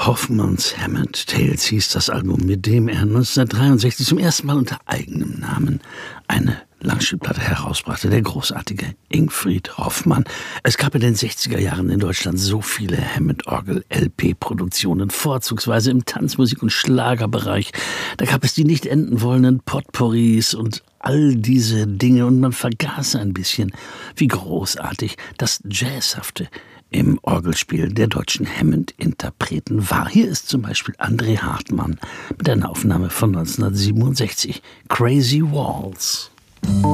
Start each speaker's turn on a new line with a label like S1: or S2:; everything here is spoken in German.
S1: Hoffmanns Hammond Tales hieß das Album, mit dem er 1963 zum ersten Mal unter eigenem Namen eine Langspielplatte herausbrachte, der großartige Ingfried Hoffmann. Es gab in den 60er Jahren in Deutschland so viele Hammond-Orgel-LP-Produktionen, vorzugsweise im Tanzmusik- und Schlagerbereich. Da gab es die nicht enden wollenden Potpourris und all diese Dinge, und man vergaß ein bisschen, wie großartig das Jazzhafte im Orgelspiel der deutschen Hammond-Interpreten war. Hier ist zum Beispiel André Hartmann mit einer Aufnahme von 1967, Crazy Waltz.